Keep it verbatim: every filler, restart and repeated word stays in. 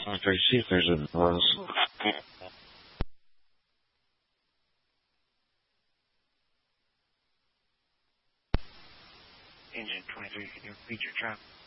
twenty-three, see if there's a buzz. Engine twenty-three, can you repeat your trap?